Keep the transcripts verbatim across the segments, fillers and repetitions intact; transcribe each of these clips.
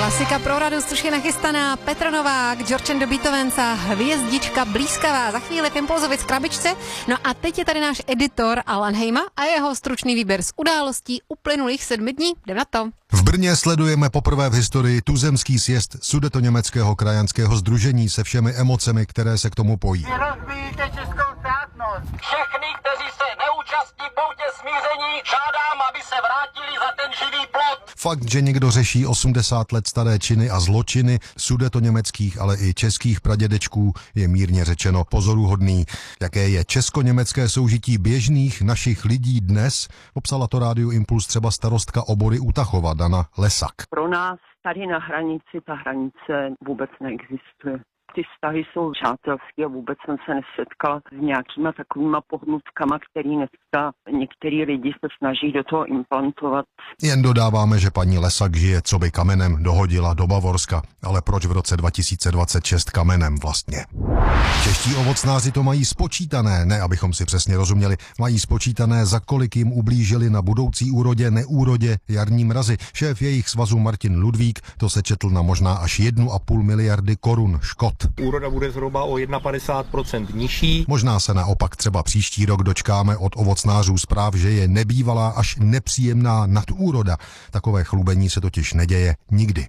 Klasika pro radost už je nachystaná. Petr Novák, George do Beethovensa, hvězdička blízkavá. Za chvíli v Impulzovic krabičce. No a teď je tady náš editor Alan Hejma a jeho stručný výběr z událostí uplynulých sedmi dní. Jdem na to. V Brně sledujeme poprvé v historii tuzemský sjezd Sudetoněmeckého krajanského sdružení se všemi emocemi, které se k tomu pojí. Rozbíjíte českou státnost. Všechny, kteří se neúčastní poutě smíření, žádám, aby se vrátili za ten živý plot. Fakt, že někdo řeší osmdesát let staré činy a zločiny sudetoněmeckých, ale i českých pradědečků, je mírně řečeno pozoruhodný. Jaké je česko-německé soužití běžných našich lidí dnes, popsala to Rádiu Impuls třeba starostka Obory u Tachova Dana Lesak. Pro nás tady na hranici ta hranice vůbec neexistuje. Ty vztahy jsou přátelské a vůbec jsem se nesetkala s nějakýma takovýma pohnutkama, který dneska některý lidi se snaží do toho implantovat. Jen dodáváme, že paní Lesak žije coby kamenem, dohodila do Bavorska. Ale proč v roce dva tisíce dvacet šest kamenem vlastně? Čeští ovocnáři to mají spočítané, ne abychom si přesně rozuměli, mají spočítané, za kolik jim ublížili na budoucí úrodě, neúrodě jarní mrazy. Šéf jejich svazu Martin Ludvík to sečetl na možná až jednu a půl miliardy korun škod. Úroda bude zhruba o padesát jedna procent nižší. Možná se naopak třeba příští rok dočkáme od ovocnářů zpráv, že je nebývalá až nepříjemná nadúroda. Takové chlubení se totiž neděje nikdy.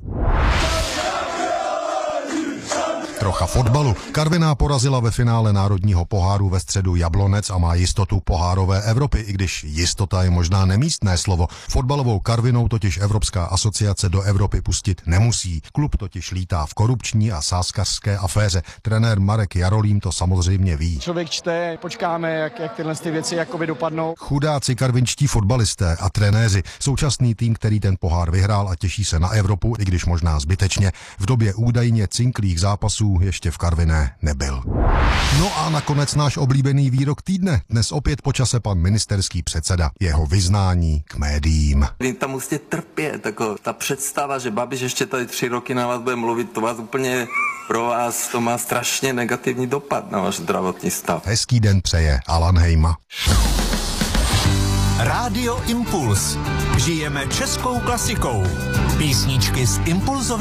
Trocha fotbalu. Karviná porazila ve finále národního poháru ve středu Jablonec a má jistotu pohárové Evropy, i když jistota je možná nemístné slovo. Fotbalovou Karvinou totiž Evropská asociace do Evropy pustit nemusí. Klub totiž lítá v korupční a sázkařské aféře. Trenér Marek Jarolím to samozřejmě ví. Člověk čte, počkáme, jak, jak tyhle ty věci jakoby dopadnou. Chudáci karvinčtí fotbalisté a trenéři. Současný tým, který ten pohár vyhrál a těší se na Evropu, i když možná zbytečně, v době údajně cinklých zápasů ještě v Karviné nebyl. No a nakonec náš oblíbený výrok týdne. Dnes opět po čase pan ministerský předseda. Jeho vyznání k médiím. Vy tam musíte trpět, jako ta představa, že Babiš ještě tady tři roky na vás bude mluvit, to vás úplně, pro vás to má strašně negativní dopad na váš zdravotní stav. Hezký den přeje Alan Hejma. Rádio Impuls. Žijeme českou klasikou. Písničky z Impulzové